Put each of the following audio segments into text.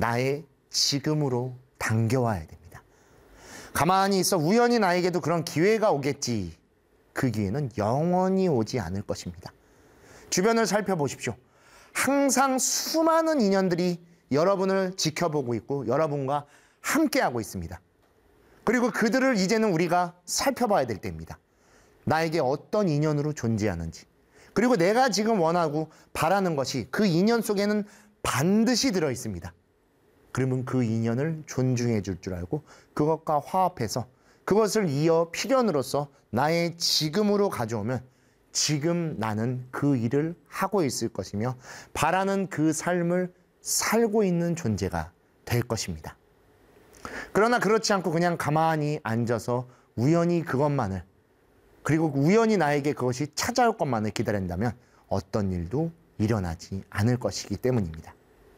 나의 지금으로 당겨와야 됩니다. 가만히 있어 우연히 나에게도 그런 기회가 오겠지. 그 기회는 영원히 오지 않을 것입니다. 주변을 살펴보십시오. 항상 수많은 인연들이 여러분을 지켜보고 있고 여러분과 함께하고 있습니다. 그리고 그들을 이제는 우리가 살펴봐야 될 때입니다. 나에게 어떤 인연으로 존재하는지, 그리고 내가 지금 원하고 바라는 것이 그 인연 속에는 반드시 들어 있습니다. 그러면 그 인연을 존중해 줄 줄 알고 그것과 화합해서 그것을 이어 필연으로서 나의 지금으로 가져오면 지금 나는 그 일을 하고 있을 것이며 바라는 그 삶을 살고 있는 존재가 될 것입니다. 그러나 그렇지 않고 그냥 가만히 앉아서 우연히 그것만을, 그리고 우연히 나에게 그것이 찾아올 것만을 기다린다면 어떤 일도 일어나지 않을 것이기 때문입니다.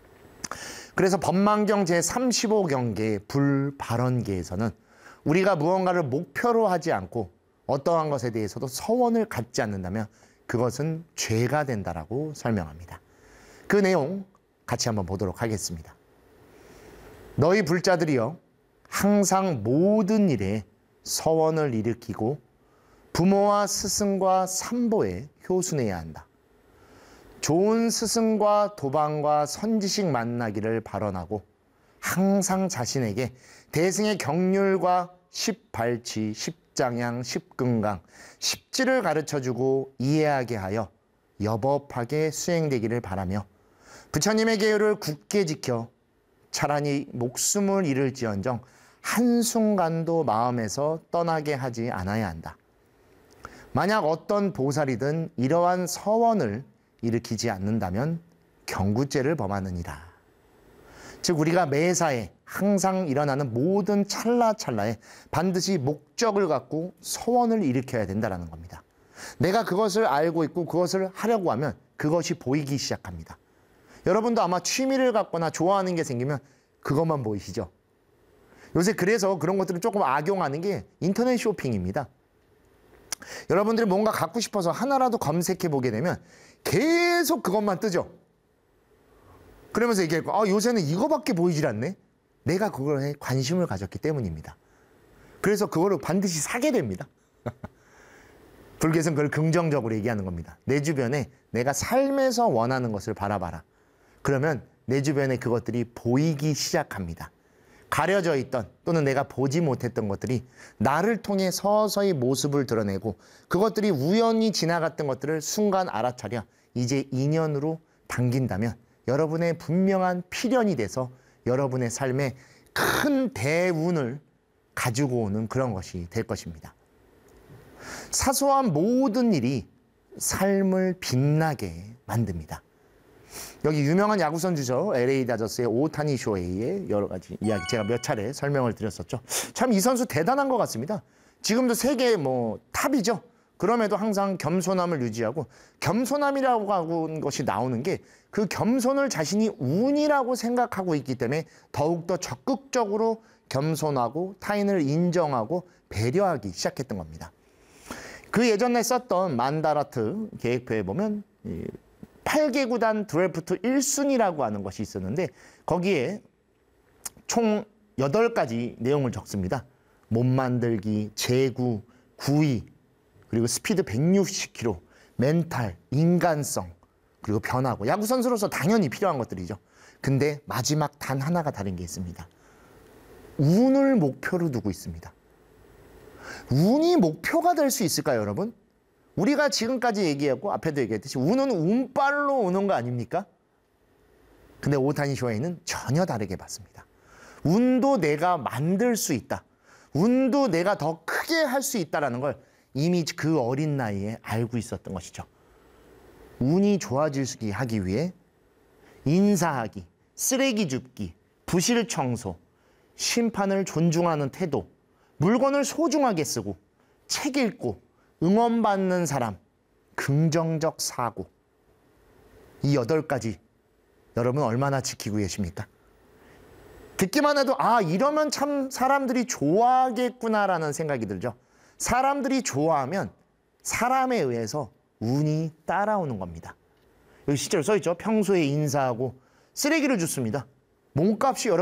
그래서 법망경 제35경계 불발언계에서는 우리가 무언가를 목표로 하지 않고 어떠한 것에 대해서도 서원을 갖지 않는다면 그것은 죄가 된다라고 설명합니다. 그 내용 같이 한번 보도록 하겠습니다. 너희 불자들이여 항상 모든 일에 서원을 일으키고 부모와 스승과 삼보에 효순해야 한다. 좋은 스승과 도방과 선지식 만나기를 발언하고 항상 자신에게 대승의 경률과 십발치, 십장양, 십금강, 십지를 가르쳐주고 이해하게 하여 여법하게 수행되기를 바라며 부처님의 계율을 굳게 지켜 차라리 목숨을 잃을지언정 한순간도 마음에서 떠나게 하지 않아야 한다. 만약 어떤 보살이든 이러한 서원을 일으키지 않는다면 경구죄를 범하느니라. 즉 우리가 매사에 항상 일어나는 모든 찰나찰나에 반드시 목적을 갖고 서원을 일으켜야 된다는 겁니다. 내가 그것을 알고 있고 그것을 하려고 하면 그것이 보이기 시작합니다. 여러분도 아마 취미를 갖거나 좋아하는 게 생기면 그것만 보이시죠? 요새 그래서 그런 것들을 조금 악용하는 게 인터넷 쇼핑입니다. 여러분들이 뭔가 갖고 싶어서 하나라도 검색해 보게 되면 계속 그것만 뜨죠. 그러면서 얘기하고 요새는 이거밖에 보이질 않네. 내가 그거에 관심을 가졌기 때문입니다. 그래서 그거를 반드시 사게 됩니다. 불교에서는 그걸 긍정적으로 얘기하는 겁니다. 내 주변에 내가 삶에서 원하는 것을 바라봐라. 그러면 내 주변에 그것들이 보이기 시작합니다. 가려져 있던 또는 내가 보지 못했던 것들이 나를 통해 서서히 모습을 드러내고 그것들이 우연히 지나갔던 것들을 순간 알아차려 이제 인연으로 당긴다면 여러분의 분명한 필연이 돼서 여러분의 삶에 큰 대운을 가지고 오는 그런 것이 될 것입니다. 사소한 모든 일이 삶을 빛나게 만듭니다. 여기 유명한 야구 선수죠. LA 다저스의 오타니 쇼헤이의 여러 가지 이야기 제가 몇 차례 설명을 드렸었죠. 참 이 선수 대단한 것 같습니다. 지금도 세계 탑이죠. 그럼에도 항상 겸손함을 유지하고 겸손함이라고 하는 것이 나오는 게 그 겸손을 자신이 운이라고 생각하고 있기 때문에 더욱더 적극적으로 겸손하고 타인을 인정하고 배려하기 시작했던 겁니다. 그 예전에 썼던 만다라트 계획표에 보면 8개 구단 드래프트 1순위라고 하는 것이 있었는데 거기에 총 8가지 내용을 적습니다. 몸 만들기, 제구, 구위, 그리고 스피드 160km, 멘탈, 인간성, 그리고 변화고 야구 선수로서 당연히 필요한 것들이죠. 근데 마지막 단 하나가 다른 게 있습니다. 운을 목표로 두고 있습니다. 운이 목표가 될 수 있을까요, 여러분? 우리가 지금까지 얘기하고 앞에도 얘기했듯이 운은 운빨로 오는 거 아닙니까? 근데 오타니 쇼헤이는 전혀 다르게 봤습니다. 운도 내가 만들 수 있다. 운도 내가 더 크게 할 수 있다는 걸 이미 그 어린 나이에 알고 있었던 것이죠. 운이 좋아지기 하기 위해 인사하기, 쓰레기 줍기, 부실 청소, 심판을 존중하는 태도, 물건을 소중하게 쓰고, 책 읽고, 응원받는 사람, 긍정적 사고. 이 8가지 여러분 얼마나 지키고 계십니까? 듣기만 해도 이러면 참 사람들이 좋아하겠구나라는 생각이 들죠. 사람들이 좋아하면 사람에 의해서 운이 따라오는 겁니다. 여기 실제로 써있죠. 평소에 인사하고 쓰레기를 줍습니다. 몸값이